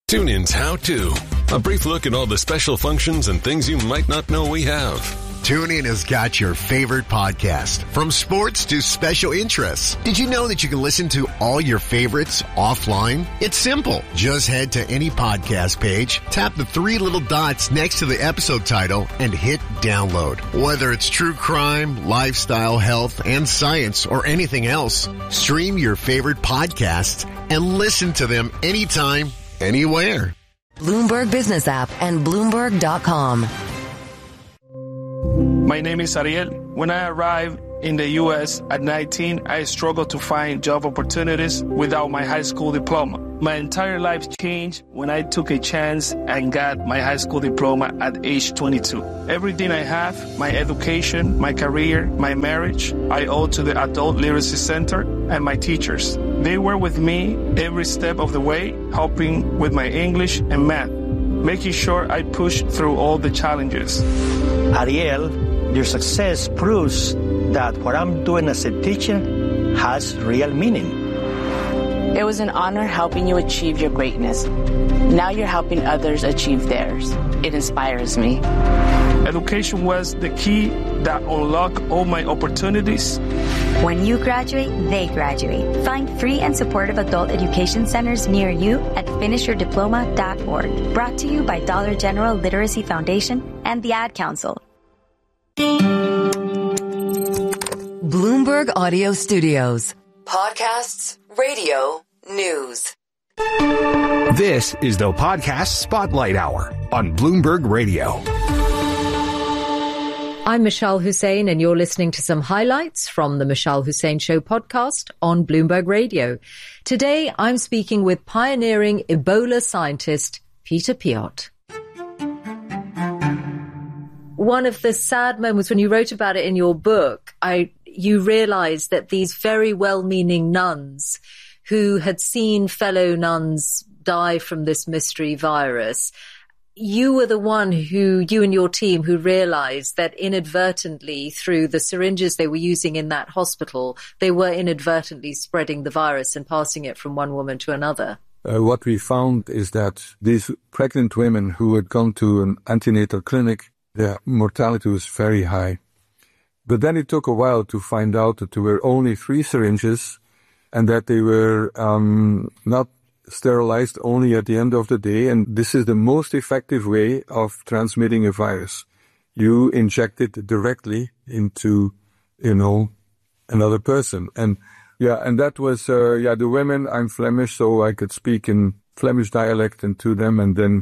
TuneIn's How To. A brief look at all the special functions and things you might not know we have. TuneIn has got your favorite podcast, from sports to special interests. Did you know that you can listen to all your favorites offline? It's simple. Just head to any podcast page, tap the three little dots next to the episode title, and hit download. Whether it's true crime, lifestyle, health, and science, or anything else, stream your favorite podcasts and listen to them anytime, anywhere. Bloomberg Business App and Bloomberg.com. My name is Ariel. When I arrived in the U.S. at 19, I struggled to find job opportunities without my high school diploma. My entire life changed when I took a chance and got my high school diploma at age 22. Everything I have, my education, my career, my marriage, I owe to the Adult Literacy Center and my teachers. They were with me every step of the way, helping with my English and math, making sure I pushed through all the challenges. Ariel, your success proves that what I'm doing as a teacher has real meaning. It was an honor helping you achieve your greatness. Now you're helping others achieve theirs. It inspires me. Education was the key that unlocked all my opportunities. When you graduate, they graduate. Find free and supportive adult education centers near you at finishyourdiploma.org. Brought to you by Dollar General Literacy Foundation and the Ad Council. Bloomberg Audio Studios. Podcasts, radio, news. This is the Podcast Spotlight Hour on Bloomberg Radio. I'm Michelle Hussein, and you're listening to some highlights from the Michelle Hussein Show podcast on Bloomberg Radio. Today, I'm speaking with pioneering Ebola scientist Peter Piot. One of the sad moments when you wrote about it in your book, you realized that these very well-meaning nuns who had seen fellow nuns die from this mystery virus, you were the one you and your team who realized that inadvertently, through the syringes they were using in that hospital, they were inadvertently spreading the virus and passing it from one woman to another. What we found is that these pregnant women who had gone to an antenatal clinic, their mortality was very high. But then it took a while to find out that there were only 3 syringes and that they were not sterilized only at the end of the day. And this is the most effective way of transmitting a virus. You inject it directly into, another person. And that was, the women, I'm Flemish, so I could speak in Flemish dialect and to them. And then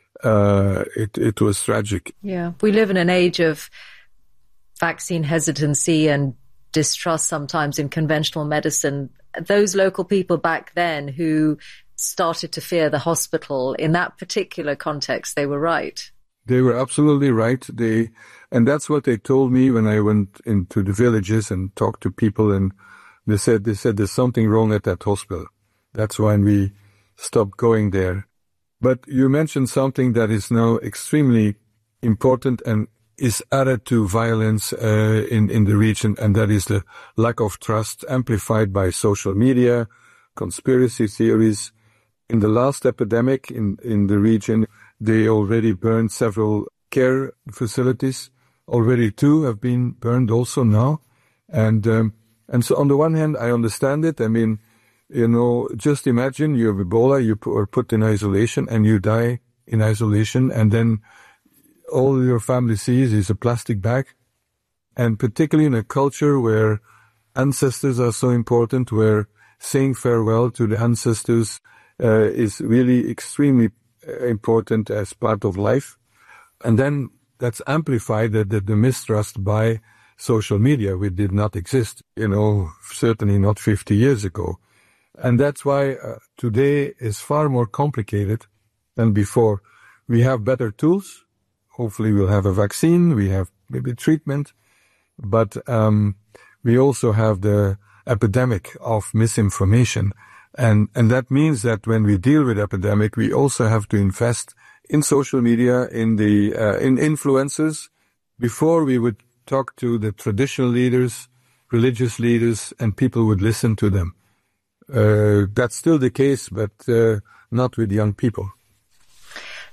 it was tragic. Yeah. We live in an age of vaccine hesitancy and distrust sometimes in conventional medicine. Those local people back then who started to fear the hospital, in that particular context, they were right. They were absolutely right. And that's what they told me when I went into the villages and talked to people, and they said there's something wrong at that hospital. That's why we stopped going there. But you mentioned something that is now extremely important and is added to violence in the region, and that is the lack of trust amplified by social media, conspiracy theories. In the last epidemic in the region, they already burned several care facilities. Already 2 have been burned also now. And so on the one hand, I understand it. I mean, just imagine you have Ebola, you are put in isolation and you die in isolation, and then all your family sees is a plastic bag. And particularly in a culture where ancestors are so important, where saying farewell to the ancestors is really extremely important as part of life. And then that's amplified the mistrust by social media, which did not exist, certainly not 50 years ago. And that's why today is far more complicated than before. We have better tools. Hopefully we'll have a vaccine, we have maybe treatment, but we also have the epidemic of misinformation. And that means that when we deal with epidemic, we also have to invest in social media, in influencers. Before we would talk to the traditional leaders, religious leaders, and people would listen to them. That's still the case, but not with young people.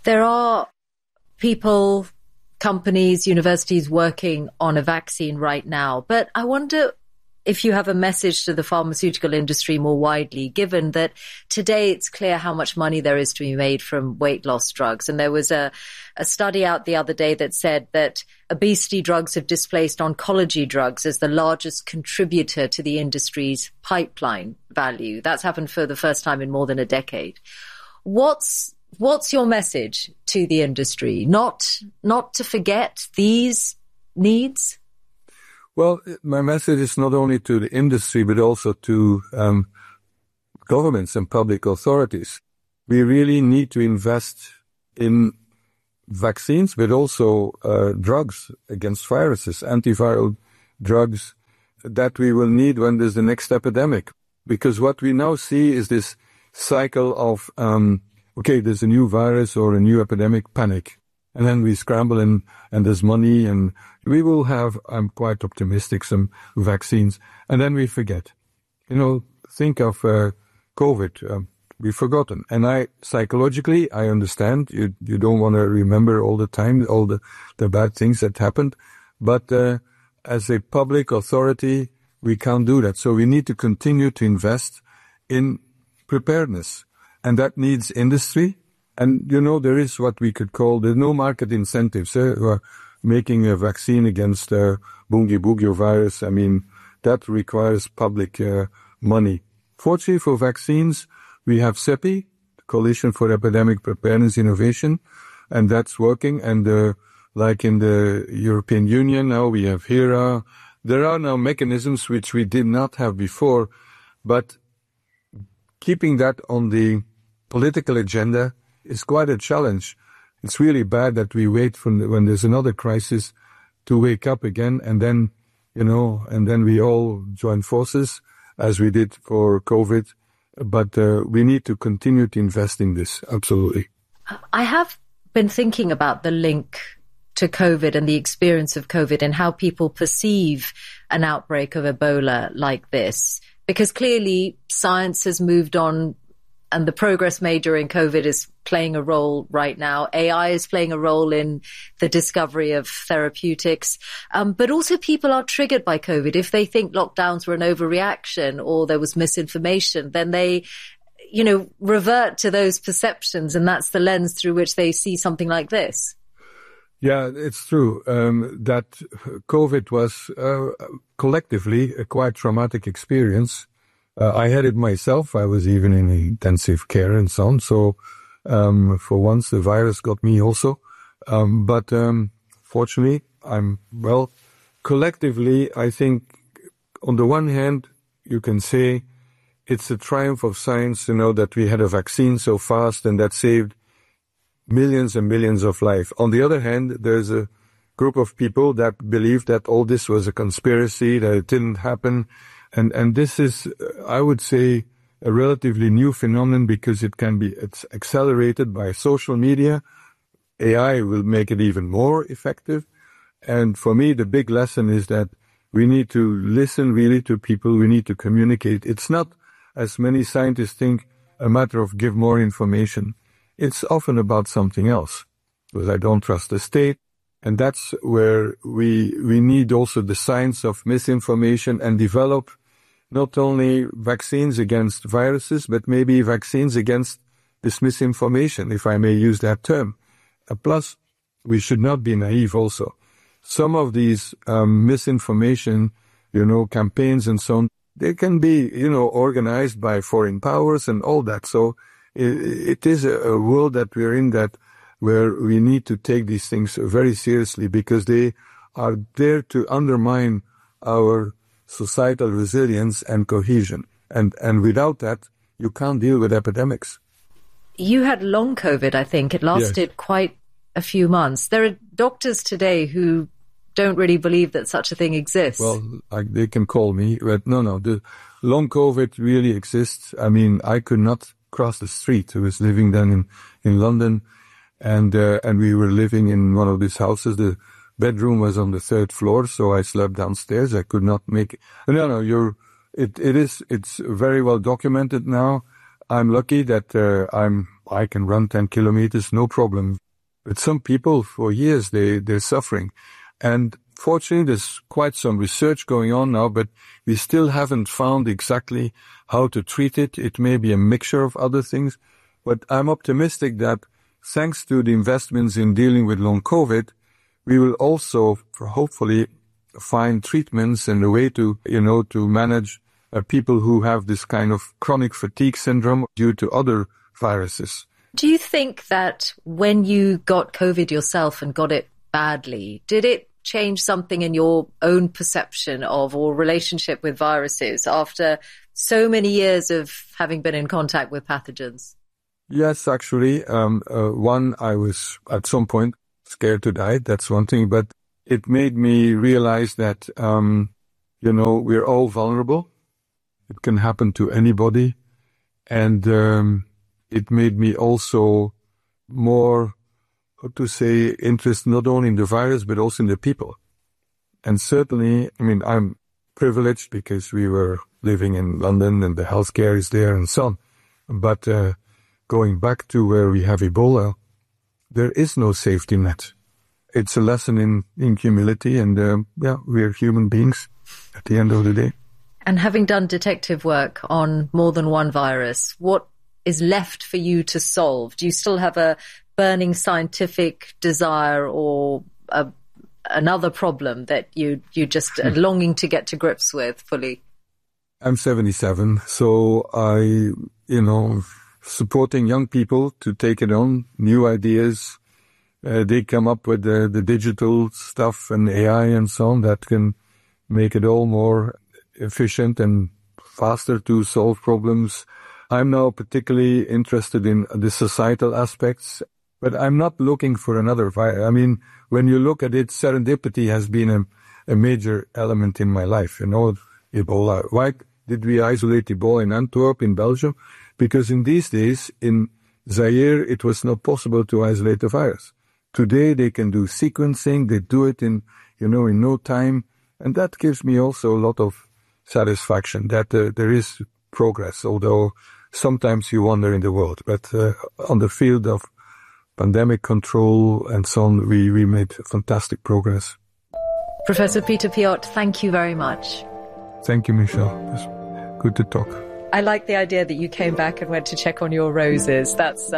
There are people, companies, universities working on a vaccine right now, but I wonder if you have a message to the pharmaceutical industry more widely, given that today it's clear how much money there is to be made from weight loss drugs. And there was a study out the other day that said that obesity drugs have displaced oncology drugs as the largest contributor to the industry's pipeline value. That's happened for the first time in more than a decade. What's your message to the industry? Not to forget these needs? Well, my message is not only to the industry, but also to governments and public authorities. We really need to invest in vaccines, but also drugs against viruses, antiviral drugs that we will need when there's the next epidemic. Because what we now see is this cycle of, there's a new virus or a new epidemic, panic. And then we scramble and there's money and we will have, I'm quite optimistic, some vaccines. And then we forget. Think of COVID. We've forgotten. And psychologically, I understand you don't want to remember all the time, all the bad things that happened. But as a public authority, we can't do that. So we need to continue to invest in preparedness. And that needs industry. And, there is what we could call the no market incentives. Making a vaccine against Bundibugyo virus, that requires public money. Fortunately for vaccines, we have CEPI, Coalition for Epidemic Preparedness Innovation, and that's working. And like in the European Union, now we have HERA. There are now mechanisms which we did not have before, but keeping that on the political agenda is quite a challenge. It's really bad that we wait when there's another crisis to wake up again and then, and then we all join forces as we did for COVID. But we need to continue to invest in this. Absolutely. I have been thinking about the link to COVID and the experience of COVID and how people perceive an outbreak of Ebola like this, because clearly science has moved on. And the progress made during COVID is playing a role right now. AI is playing a role in the discovery of therapeutics. But also people are triggered by COVID. If they think lockdowns were an overreaction or there was misinformation, then they, revert to those perceptions. And that's the lens through which they see something like this. Yeah, it's true that COVID was collectively a quite traumatic experience. I had it myself. I was even in intensive care and so on. So, for once, the virus got me also. But fortunately, collectively, I think on the one hand, you can say it's a triumph of science, that we had a vaccine so fast and that saved millions and millions of lives. On the other hand, there's a group of people that believe that all this was a conspiracy, that it didn't happen. And this is, I would say, a relatively new phenomenon because it's accelerated by social media. AI will make it even more effective. And for me, the big lesson is that we need to listen really to people. We need to communicate. It's not, as many scientists think, a matter of give more information. It's often about something else, because I don't trust the state. And that's where we need also the science of misinformation and develop not only vaccines against viruses, but maybe vaccines against this misinformation, if I may use that term. Plus, we should not be naive also. Some of these misinformation, campaigns and so on, they can be, organized by foreign powers and all that. So it is a world that we're in where we need to take these things very seriously because they are there to undermine our societal resilience and cohesion. And without that, you can't deal with epidemics. You had long COVID, I think. It lasted quite a few months. There are doctors today who don't really believe that such a thing exists. Well, they can call me, but no, the long COVID really exists. I could not cross the street. I was living then in London, and we were living in one of these houses. The bedroom was on the 3rd floor, so I slept downstairs. I could not make it. No, it's very well documented now. I'm lucky that I'm I can run 10 kilometers, no problem. But some people, for years, they're suffering. And fortunately, there's quite some research going on now, but we still haven't found exactly how to treat it. It may be a mixture of other things. But I'm optimistic that thanks to the investments in dealing with long COVID, we will also hopefully find treatments and a way to, to manage people who have this kind of chronic fatigue syndrome due to other viruses. Do you think that when you got COVID yourself and got it badly, did it change something in your own perception of or relationship with viruses after so many years of having been in contact with pathogens? Yes, actually. One, I was at some point scared to die. That's one thing. But it made me realize that, we're all vulnerable. It can happen to anybody. And it made me also more, interested not only in the virus, but also in the people. And certainly, I'm privileged because we were living in London and the healthcare is there and so on. But going back to where we have Ebola, there is no safety net. It's a lesson in humility and, we're human beings at the end of the day. And having done detective work on more than one virus, what is left for you to solve? Do you still have a burning scientific desire or another problem that you just are longing to get to grips with fully? I'm 77, so I, supporting young people to take it on, new ideas. They come up with the digital stuff and AI and so on that can make it all more efficient and faster to solve problems. I'm now particularly interested in the societal aspects, but I'm not looking for another virus. When you look at it, serendipity has been a major element in my life. Ebola. Why did we isolate Ebola in Antwerp, in Belgium? Because in these days, in Zaire, it was not possible to isolate the virus. Today, they can do sequencing. They do it in no time. And that gives me also a lot of satisfaction that there is progress, although sometimes you wonder in the world. But on the field of pandemic control and so on, we made fantastic progress. Professor Peter Piot, thank you very much. Thank you, Michelle. It was good to talk. I like the idea that you came back and went to check on your roses.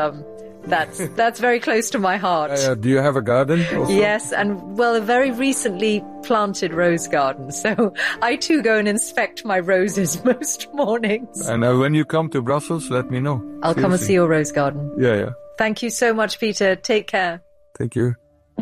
That's very close to my heart. Do you have a garden also? Yes, and a very recently planted rose garden. So I too go and inspect my roses most mornings. And when you come to Brussels, let me know. I'll come and see your rose garden. Yeah. Thank you so much, Peter. Take care. Thank you.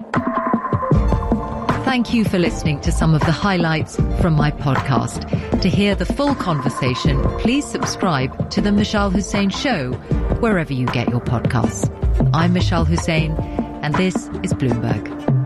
Thank you for listening to some of the highlights from my podcast. To hear the full conversation, please subscribe to The Michelle Hussein Show, wherever you get your podcasts. I'm Michelle Hussein, and this is Bloomberg.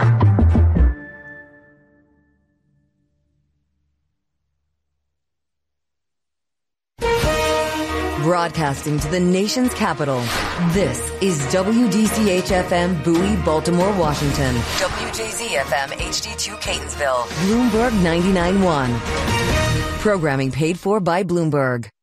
Broadcasting to the nation's capital, this is WDCH-FM Bowie, Baltimore, Washington. WJZ-FM HD2 Catonsville. Bloomberg 99.1. Programming paid for by Bloomberg.